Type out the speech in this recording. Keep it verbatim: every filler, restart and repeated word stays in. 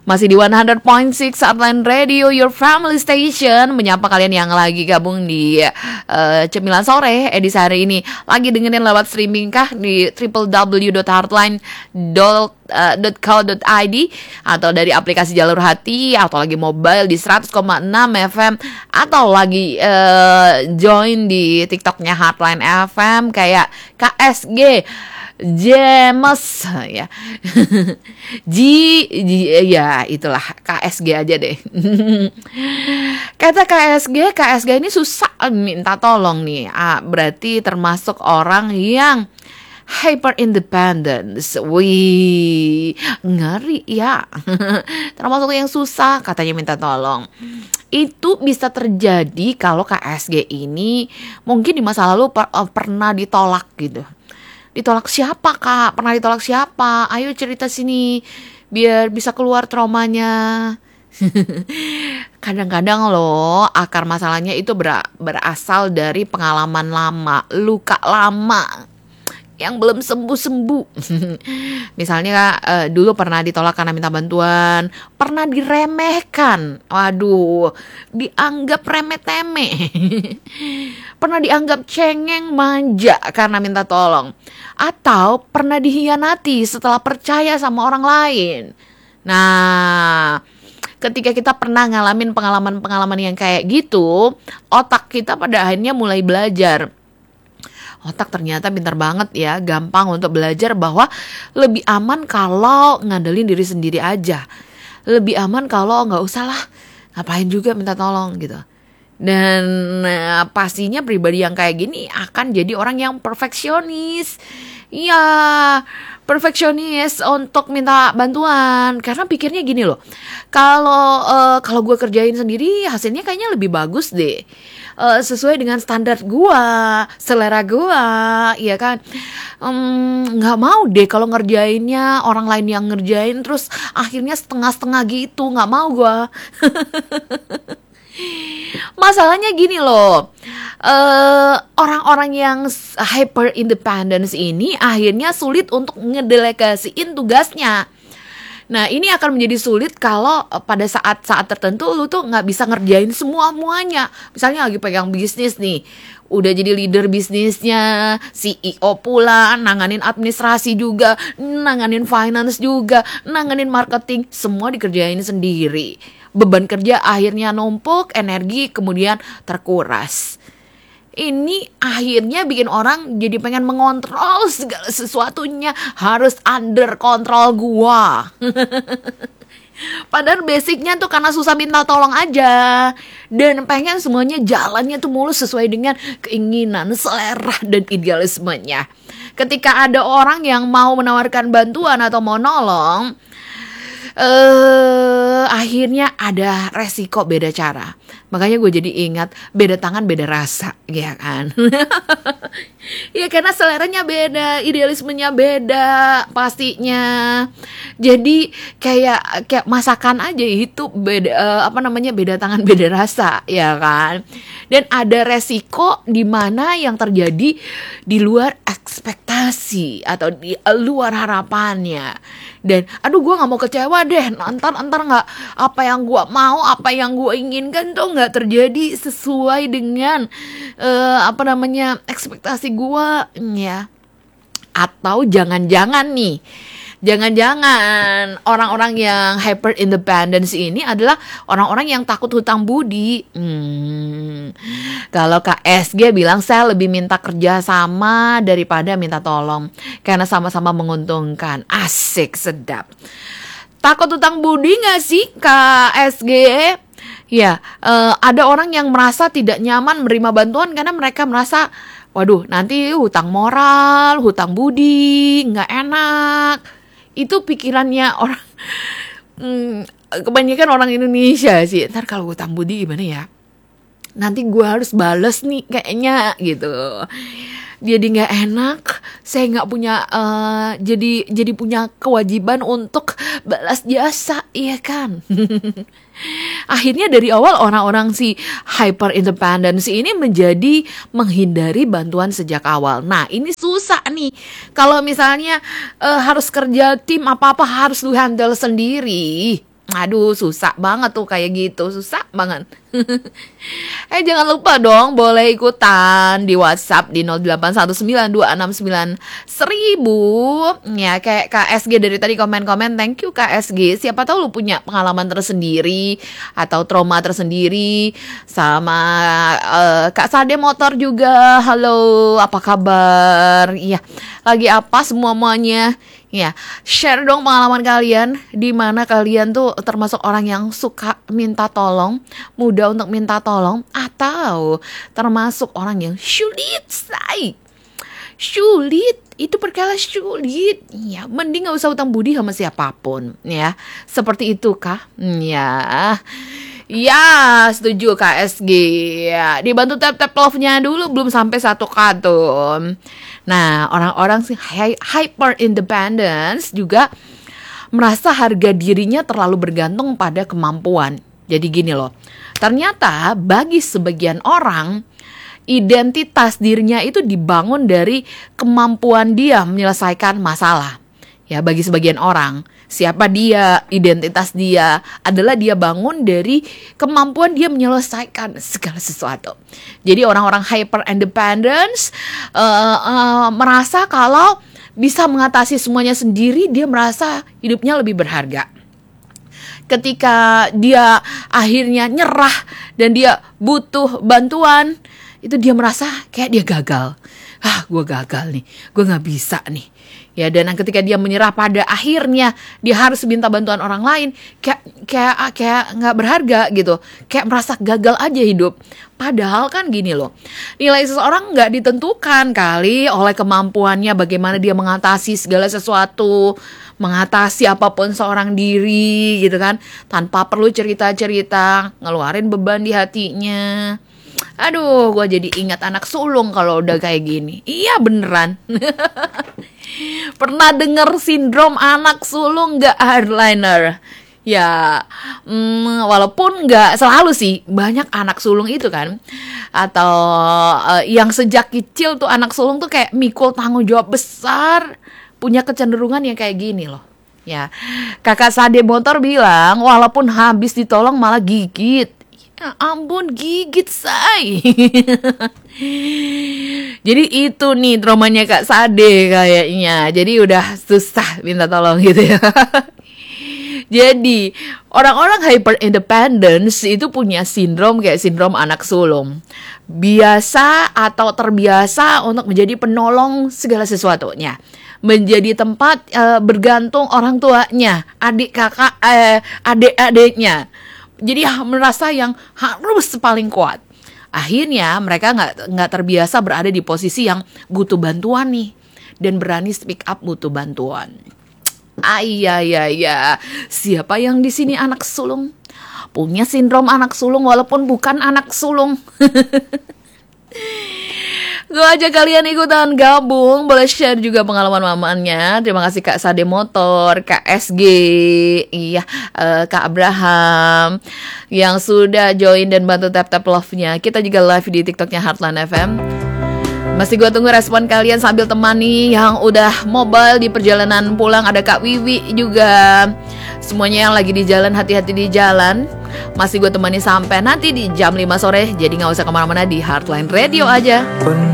Masih di seratus koma enam Heartline Radio, your family station. Menyapa kalian yang lagi gabung di uh, Cemilan Sore edisi hari ini. Lagi dengerin lewat streaming kah di w w w dot heartline dot co dot i d atau dari aplikasi Jalur Hati, atau lagi mobile di seratus koma enam F M, atau lagi uh, join di TikToknya Heartline F M kayak K S G James ya. G, G ya itulah K S G aja deh. Kata K S G, K S G ini susah minta tolong nih. Ah, berarti termasuk orang yang hyper independence. Wih, ngeri ya. Termasuk yang susah katanya minta tolong. Itu bisa terjadi kalau K S G ini mungkin di masa lalu per, uh, pernah ditolak gitu. Ditolak siapa kak? Pernah ditolak siapa? Ayo cerita sini biar bisa keluar traumanya. Kadang-kadang loh akar masalahnya itu ber- berasal dari pengalaman lama, luka lama yang belum sembuh-sembuh. Misalnya uh, dulu pernah ditolak karena minta bantuan, pernah diremehkan, waduh, dianggap remeh-temeh, pernah dianggap cengeng manja karena minta tolong, atau pernah dikhianati setelah percaya sama orang lain. Nah, ketika kita pernah ngalamin pengalaman-pengalaman yang kayak gitu, otak kita pada akhirnya mulai belajar. Otak ternyata pintar banget ya, gampang untuk belajar bahwa lebih aman kalau ngandelin diri sendiri aja. Lebih aman kalau nggak usah lah, ngapain juga minta tolong gitu. Dan nah, pastinya pribadi yang kayak gini akan jadi orang yang perfeksionis. Iya, perfeksionis untuk minta bantuan. Karena pikirnya gini loh, kalau uh, kalau gue kerjain sendiri hasilnya kayaknya lebih bagus deh. Uh, sesuai dengan standar gua, selera gua, ya kan. Nggak um, mau deh kalau ngerjainnya orang lain yang ngerjain, terus akhirnya setengah-setengah gitu, nggak mau gua. Masalahnya gini loh, uh, orang-orang yang hyper independence ini akhirnya sulit untuk ngedelegasiin tugasnya. Nah ini akan menjadi sulit kalau pada saat-saat tertentu lu tuh gak bisa ngerjain semua-muanya. Misalnya lagi pegang bisnis nih, udah jadi leader bisnisnya, C E O pula, nanganin administrasi juga, nanganin finance juga, nanganin marketing, semua dikerjain sendiri. Beban kerja akhirnya numpuk, energi kemudian terkuras. Ini akhirnya bikin orang jadi pengen mengontrol segala sesuatunya, harus under kontrol gua. Padahal basicnya tuh karena susah minta tolong aja, dan pengen semuanya jalannya tuh mulus sesuai dengan keinginan, selera, dan idealismenya. Ketika ada orang yang mau menawarkan bantuan atau mau nolong, Uh, akhirnya ada resiko beda cara. Makanya gue jadi ingat, beda tangan beda rasa, ya kan? Ya karena seleranya beda, idealismenya beda pastinya. Jadi kayak kayak masakan aja itu beda, uh, apa namanya, beda tangan beda rasa, ya kan? Dan ada resiko di mana yang terjadi di luar ekspektasi atau di luar harapannya. Dan aduh gue gak mau kecewa deh, Ntar ntar gak apa yang gue mau, apa yang gue inginkan tuh gak terjadi sesuai dengan uh, apa namanya ekspektasi gue ya. Atau jangan-jangan nih, jangan-jangan orang-orang yang hyper independence ini adalah orang-orang yang takut hutang budi. Hmm. Kalau K S G bilang saya lebih minta kerja sama daripada minta tolong karena sama-sama menguntungkan. Asik, sedap. Takut hutang budi gak sih K S G? Ya, uh, ada orang yang merasa tidak nyaman menerima bantuan karena mereka merasa, waduh nanti hutang moral, hutang budi, gak enak. Itu pikirannya orang, hmm, kebanyakan orang Indonesia sih. Ntar kalau hutang budi gimana ya? Nanti gue harus bales nih kayaknya gitu. Jadi nggak enak. Saya nggak punya, uh, jadi jadi punya kewajiban untuk balas jasa, iya kan? Akhirnya dari awal orang-orang si hyper independence ini menjadi menghindari bantuan sejak awal. Nah ini susah nih. Kalau misalnya uh, harus kerja tim, apa-apa harus lu handle sendiri. Aduh, susah banget tuh kayak gitu, susah banget. Eh jangan lupa dong, boleh ikutan di WhatsApp di nol delapan satu sembilan dua enam sembilan seribu. Ya kayak Kak S G dari tadi komen-komen, thank you Kak S G. Siapa tahu lu punya pengalaman tersendiri atau trauma tersendiri. Sama uh, Kak Sade Motor juga, halo apa kabar? Iya, lagi apa semuanya? Ya, share dong pengalaman kalian, di mana kalian tuh termasuk orang yang suka minta tolong, mudah untuk minta tolong, atau termasuk orang yang sulit, say. Sulit, itu perkara sulit. Ya, mending gak usah utang budi sama siapapun, ya. Seperti itu kah? Ya. Ya, setuju Kak S G. Ya, dibantu tap-tap love-nya dulu, belum sampai satu kartun. Nah, orang-orang sih hyper independence juga merasa harga dirinya terlalu bergantung pada kemampuan. Jadi gini loh, ternyata bagi sebagian orang, identitas dirinya itu dibangun dari kemampuan dia menyelesaikan masalah. Ya, bagi sebagian orang, siapa dia, identitas dia adalah dia bangun dari kemampuan dia menyelesaikan segala sesuatu. Jadi orang-orang hyper independence uh, uh, merasa kalau bisa mengatasi semuanya sendiri, dia merasa hidupnya lebih berharga. Ketika dia akhirnya nyerah dan dia butuh bantuan, itu dia merasa kayak dia gagal. Ah, gue gagal nih, gue gak bisa nih. Ya, dan ketika dia menyerah pada akhirnya dia harus minta bantuan orang lain, kayak kayak kayak nggak berharga gitu, kayak merasa gagal aja hidup. Padahal kan gini loh, nilai seseorang nggak ditentukan kali oleh kemampuannya, bagaimana dia mengatasi segala sesuatu, mengatasi apapun seorang diri gitu kan, tanpa perlu cerita-cerita, ngeluarin beban di hatinya. Aduh, gue jadi ingat anak sulung kalau udah kayak gini. Iya beneran. Pernah denger sindrom anak sulung gak, hardliner? Ya, mm, walaupun gak selalu sih, banyak anak sulung itu kan, atau uh, yang sejak kecil tuh anak sulung tuh kayak mikul tanggung jawab besar, punya kecenderungan yang kayak gini loh. Ya, kakak Sade Motor bilang, walaupun habis ditolong malah gigit. Ya ampun, gigit say. Jadi itu nih traumanya Kak Sade kayaknya. Jadi udah susah minta tolong gitu ya. Jadi orang-orang hyper independence itu punya sindrom kayak sindrom anak sulung. Biasa atau terbiasa untuk menjadi penolong segala sesuatunya. Menjadi tempat uh, bergantung orang tuanya, adik kakak, eh, adik-adiknya. Jadi merasa yang harus paling kuat. Akhirnya mereka nggak nggak terbiasa berada di posisi yang butuh bantuan nih, dan berani speak up butuh bantuan. Ah iya iya iya. Siapa yang di sini anak sulung? Punya sindrom anak sulung walaupun bukan anak sulung. Gue ajak kalian ikutan gabung, boleh share juga pengalaman mamanya. Terima kasih Kak Sade Motor, Kak S G, iya, uh, Kak Abraham yang sudah join dan bantu tap-tap love-nya. Kita juga live di TikToknya Heartland F M. Masih gue tunggu respon kalian sambil temani yang udah mobile di perjalanan pulang. Ada Kak Wiwi juga. Semuanya yang lagi di jalan, hati-hati di jalan. Masih gue temani sampai nanti di jam lima sore. Jadi gak usah kemana-mana, di Heartline Radio aja.